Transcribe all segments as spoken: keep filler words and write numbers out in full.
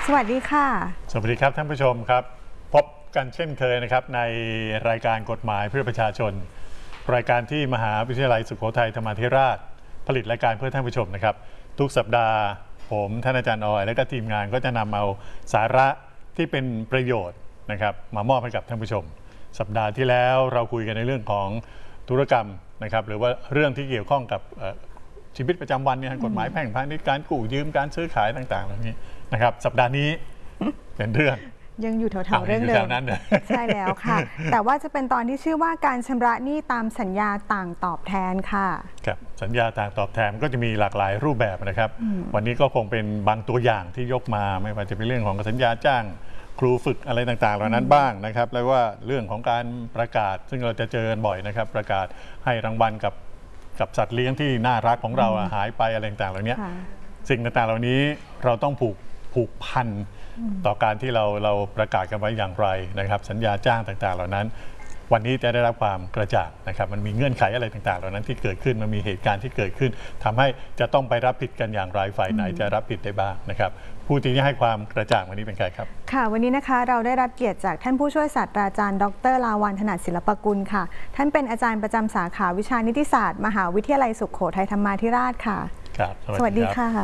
สวัสดีค่ะสวัสดีครับท่านผู้ชมครับพบกันเช่นเคยนะครับในรายการกฎหมายเพื่อประชาชนรายการที่มหาวิทยาลัยสุโขทัยธรรมาธิราชผลิตรายการเพื่อท่านผู้ชมนะครับทุกสัปดาห์ผมท่านอาจารย์ออยและก็ทีมงานก็จะนำเอาสาระที่เป็นประโยชน์นะครับมามอบให้กับท่านผู้ชมสัปดาห์ที่แล้วเราคุยกันในเรื่องของธุรกรรมนะครับหรือว่าเรื่องที่เกี่ยวข้องกับชีวิตประจำวันเนี่ยกฎหมายแพ่งพาณิชย์การกู้ยืมการซื้อขายต่างๆเหล่านี้นะครับสัปดาห์นี้เป็นเรื่องยังอยู่แถวๆเรื่องเดิมใช่แล้วค่ะแต่ว่าจะเป็นตอนที่ชื่อว่าการชำระหนี้ตามสัญญาต่างตอบแทนค่ะครับสัญญาต่างตอบแทนก็จะมีหลากหลายรูปแบบนะครับวันนี้ก็คงเป็นบางตัวอย่างที่ยกมาไม่ว่าจะเป็นเรื่องของสัญญาจ้างครูฝึกอะไรต่างๆเหล่านั้นบ้างนะครับแล้วว่าเรื่องของการประกาศซึ่งเราจะเจอกันบ่อยนะครับประกาศให้รางวัลกับกับสัตว์เลี้ยงที่น่ารักของเราหายไปอะไรต่างๆเหล่านี้สิ่งต่างๆเหล่านี้เราต้องผูกผูกพันต่อการที่เราเราประกาศกันไว้อย่างไรนะครับสัญญาจ้างต่างๆเหล่านั้นวันนี้จะได้รับความกระจ่างนะครับมันมีเงื่อนไขอะไรต่างๆเหล่านั้นที่เกิดขึ้นมันมีเหตุการณ์ที่เกิดขึ้นทำให้จะต้องไปรับผิดกันอย่างไรฝ่ายไหนจะรับผิดได้บ้างนะครับผู้ที่จะให้ความกระจ่างวันนี้เป็นใครครับค่ะวันนี้นะคะเราได้รับเกียรติจากท่านผู้ช่วยศาสตราจารย์ดร.ลาวัลย์ ถนัดศิลปกุลค่ะท่านเป็นอาจารย์ประจำสาขาวิชานิติศาสตร์มหาวิทยาลัยสุโขทัยธรรมาธิราชค่ะครับสวัสดีค่ะ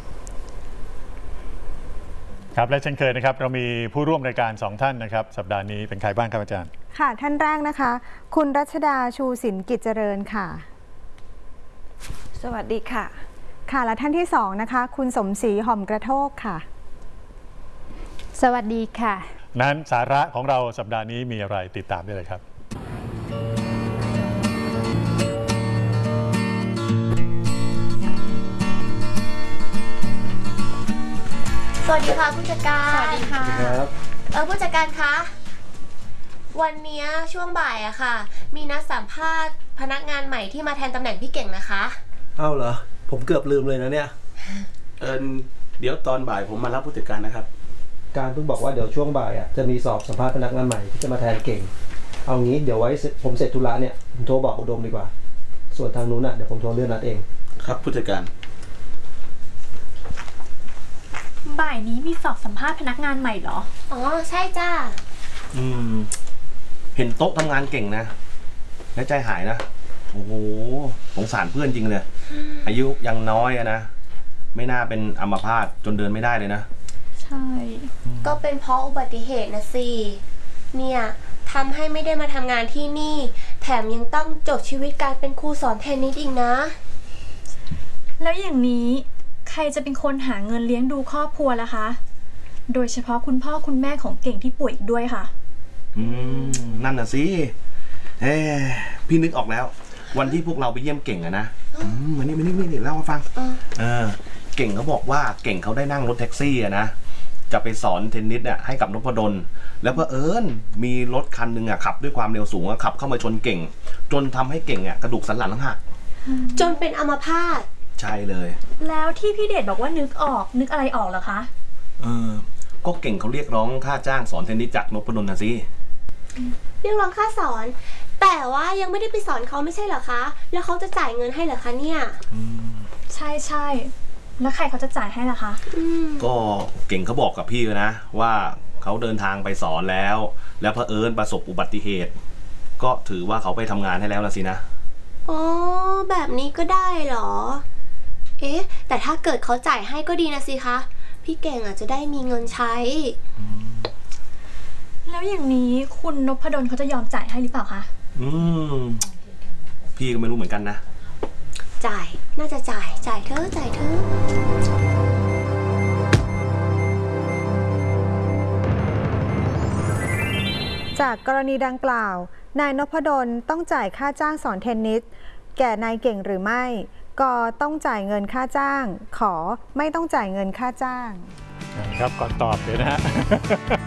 ครับและเช่นเคยนะครับเรามีผู้ร่วมรายการสองท่านนะครับสัปดาห์นี้เป็นใครบ้างครับอาจารย์ค่ะท่านแรกนะคะคุณรัชดาชูสินกิจเจริญค่ะสวัสดีค่ะค่ะและท่านที่สองนะคะคุณสมศรีหอมกระโทกค่ะสวัสดีค่ะนั้นสาระของเราสัปดาห์นี้มีอะไรติดตามได้เลยครับสวัสดีค่ะผู้จัดการสวัสดีค่ะเออผู้จัดการคะวันนี้ช่วงบ่ายอะค่ะมีนัดสัมภาษณ์พนักงานใหม่ที่มาแทนตำแหน่งพี่เก่งนะคะเอ้าเหรอผมเกือบลืมเลยนะเนี่ยเออเดี๋ยวตอนบ่ายผมมารับผู้จัดการนะครับการเพิ่งบอกว่าเดี๋ยวช่วงบ่ายอะจะมีสอบสัมภาษณ์พนักงานใหม่ที่จะมาแทนเก่งเอางี้เดี๋ยวไว้ผมเสร็จธุระเนี่ยผมโทรบอกอุดมดีกว่าส่วนทางนู้นอะเดี๋ยวผมโทรเลื่อนนัดเองครับผู้จัดการบ่ายนี้มีสอบสัมภาษณ์พนักงานใหม่เหรออ๋อใช่จ้าอืมเห็นโต๊ะทำงานเก่งนะและใจหายนะโอ้โหสงสารเพื่อนจริงเลยอายุยังน้อยอะนะไม่น่าเป็นอัมพาตจนเดินไม่ได้เลยนะใช่ก็เป็นเพราะอุบัติเหตุนะสิเนี่ยทำให้ไม่ได้มาทำงานที่นี่แถมยังต้องจบชีวิตการเป็นครูสอนเทนนิสอีกนะแล้วอย่างนี้ใครจะเป็นคนหาเงินเลี้ยงดูครอบครัวล่ะคะโดยเฉพาะคุณพ่อคุณแม่ของเก่งที่ป่วยอีกด้วยค่ะอืมนั่นน่ะสิเอ้พี่นึกออกแล้ววันที่พวกเราไปเยี่ยมเก่งอะนะมานี่มานี่มานี่เล่าให้ฟังเออเก่งเขาบอกว่าเก่งเขาได้นั่งรถแท็กซี่อะนะจะไปสอนเทนนิสเนี่ยให้กับนพดลแล้วเผอิญมีรถคันหนึ่งอะขับด้วยความเร็วสูงขับเข้ามาชนเก่งจนทำให้เก่งอะกระดูกสันหลังหักจนเป็นอัมพาตใช่เลยแล้วที่พี่เดชบอกว่านึกออกนึกอะไรออกเหรอคะเออก็เก่งเขาเรียกร้องค่าจ้างสอนเทนนิสจากนพดลนะสิเรียกร้องค่าสอนแต่ว่ายังไม่ได้ไปสอนเขาไม่ใช่เหรอคะแล้วเขาจะจ่ายเงินให้เหรอคะเนี่ยใช่ใช่แล้วใครเขาจะจ่ายให้ล่ะคะก็เก่งเขาบอกกับพี่นะว่าเขาเดินทางไปสอนแล้วแล้วเผอิญประสบอุบัติเหตุก็ถือว่าเขาไปทำงานให้แล้วละสินะอ๋อแบบนี้ก็ได้เหรอเอ๊ะแต่ถ้าเกิดเขาจ่ายให้ก็ดีนะสิคะพี่เก่งอาจจะได้มีเงินใช้แล้วอย่างนี้คุณนพดลเขาจะยอมจ่ายให้หรือเปล่าคะอืมพี่ก็ไม่รู้เหมือนกันนะจ่ายน่าจะจ่ายจ่ายเถอะจ่ายเถอะจากกรณีดังกล่าวนายนพดลต้องจ่ายค่าจ้างสอนเทนนิสแก่นายเก่งหรือไม่ก็ต้องจ่ายเงินค่าจ้างขอไม่ต้องจ่ายเงินค่าจ้างครับก่อนตอบเลยนะฮะ